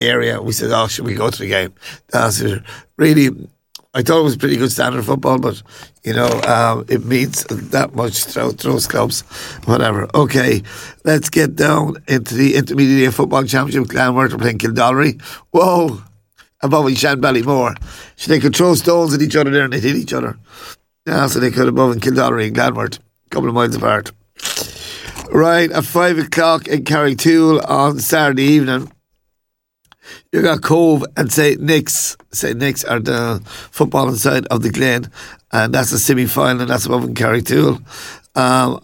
area. We said, should we go to the game? That's really, I thought it was pretty good standard football, but, it means that much throughout those clubs, whatever. Okay, let's get down into the Intermediate Football Championship. Glanworth are playing Kildallery. Whoa! Above in Shanballymore. So they could throw stones at each other there and they'd hit each other. Yeah, so they could above in Kildallery and Glanworth, a couple of miles apart. Right, at 5 o'clock in Carrigtwohill on Saturday evening, you got Cove and St. Nick's. St. Nick's are the footballing side of the Glen, and that's a semi-final, and that's above in Carrigtwohill. At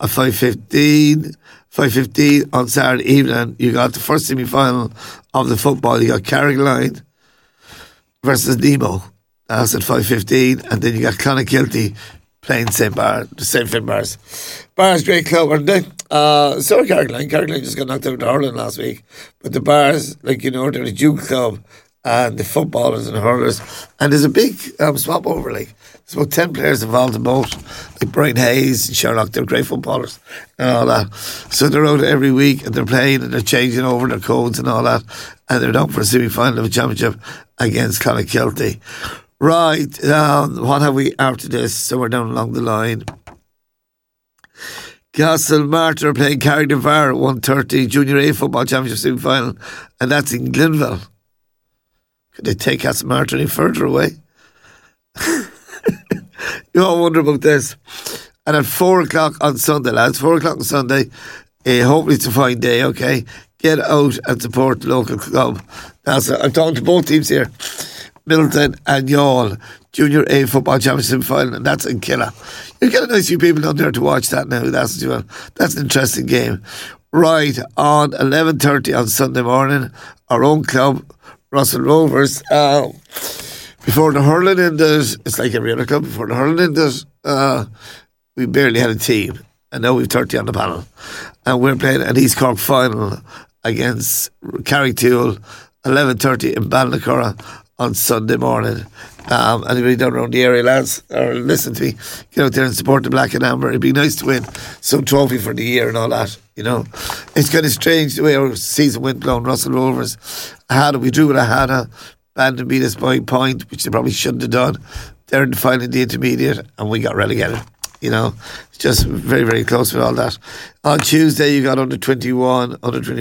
5:15 on Saturday evening, you got the first semi-final of the football. You got Carrigaline versus Nemo. That's at 5:15, and then you got Clonakilty playing St. Finbarrs. Bars, great club, aren't they? So Carrigaline. Carrigaline just got knocked out of hurling last week. But the Bars, they're the Duke club and the footballers and the hurlers. And there's a big swap over. There's about 10 players involved in both. Like Brian Hayes and Sherlock, they're great footballers and all that. So they're out every week and they're playing and they're changing over their codes and all that. And they're down for a semi-final of a championship against Clonakilty. Right, what have we after this? So we're down along the line. Castlemartyr are playing Carricknavar at 1:30 Junior A Football Championship semi-final, and that's in Glenville. Could they take Castlemartyr any further away? You all wonder about this. And at 4 o'clock on Sunday, lads, 4 o'clock on Sunday, hopefully it's a fine day, okay? Get out and support the local club. I'm talking to both teams here. Middleton and Youghal Junior A Football Championship final, and that's in Killa. You get a nice few people down there to watch that now. That's an interesting game. Right, on 11:30 on Sunday morning, our own club, Russell Rovers, before the hurling ended, it's like every other club, before the hurling ended, we barely had a team, and now we've 30 on the panel. And we're playing an East Cork final against Carrigtwohill, 11:30 in Ballinacurra on Sunday morning. Anybody down around the area, lads, or listen to me, get out there and support the Black and Amber. It'd be nice to win some trophy for the year and all that, It's kind of strange the way our season went down. Russell Rovers, we drew with Ahana, Bandon beat us by a point, which they probably shouldn't have done. They're in the final in the intermediate, and we got relegated. It's just very, very close with all that. On Tuesday, you got under 21.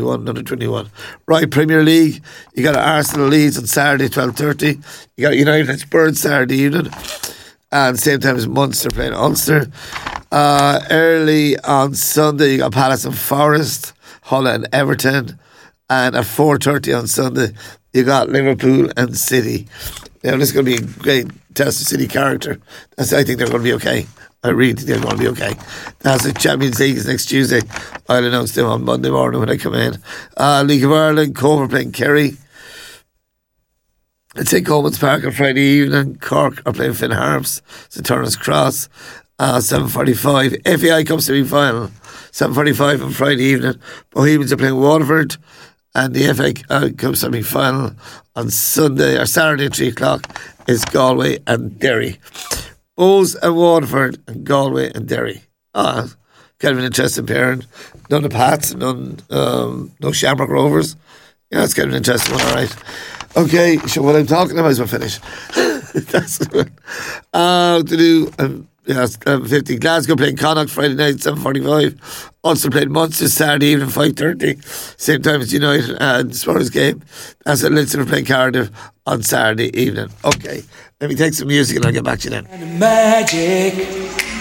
Right, Premier League, you got Arsenal Leeds on Saturday, 12:30. You got United and Spurs Saturday evening. And same time as Munster playing Ulster. Early on Sunday, you got Palace and Forest, Hull and Everton. And at 4:30 on Sunday, you got Liverpool and City. Now, this is going to be a great test of City character. I think they're going to be okay. I really think they're going to be okay. That's the Champions League is next Tuesday. I'll announce them on Monday morning when I come in. League of Ireland, Cove are playing Kerry. At St. Coleman's Park on Friday evening. Cork are playing Finn Harps. St. Turner's Cross. 7:45. FAI Cup semi-final. 7:45 on Friday evening. Bohemians are playing Waterford. And the FA Cup semi-final on Sunday or Saturday at 3 o'clock is Galway and Derry. Bohs and Waterford and Galway and Derry. Kind of an interesting pairing. None of Pats, no Shamrock Rovers. Yeah, it's kind of an interesting one, all right. Okay, so what I'm talking about is we'll finish. That's good. To do 50. Glasgow playing Connacht Friday night, 7:45. Also playing Munster Saturday evening, 5:30. Same time as United and Spurs game. That's at Leinster playing Cardiff on Saturday evening. Okay, let me take some music and I'll get back to you then. Magic.